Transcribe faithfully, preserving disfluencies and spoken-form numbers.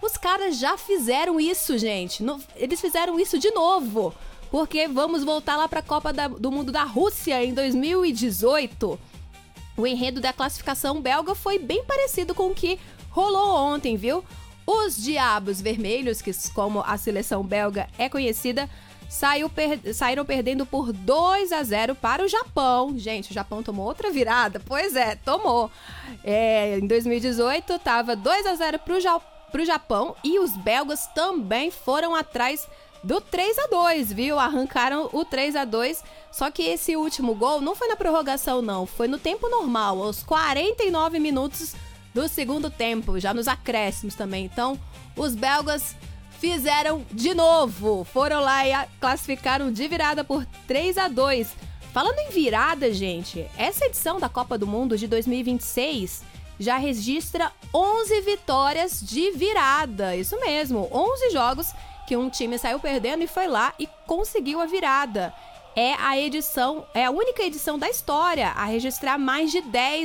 Os caras já fizeram isso, gente. No, eles fizeram isso de novo. Porque vamos voltar lá para a Copa da, do Mundo da Rússia em dois mil e dezoito. O enredo da classificação belga foi bem parecido com o que rolou ontem, viu? Os Diabos Vermelhos, que como a seleção belga é conhecida, saiu per- saíram perdendo por dois a zero para o Japão. Gente, o Japão tomou outra virada? Pois é, tomou. É, em dois mil e dezoito, tava dois a zero para o ja- pro Japão e os belgas também foram atrás do três a dois, viu? Arrancaram o três a dois, só que esse último gol não foi na prorrogação, não. Foi no tempo normal, aos quarenta e nove minutos do segundo tempo, já nos acréscimos também. Então, os belgas fizeram de novo. Foram lá e classificaram de virada por três a dois. Falando em virada, gente, essa edição da Copa do Mundo de dois mil e vinte e seis já registra onze vitórias de virada. Isso mesmo, onze jogos que um time saiu perdendo e foi lá e conseguiu a virada. É a edição, é a única edição da história a registrar mais de dez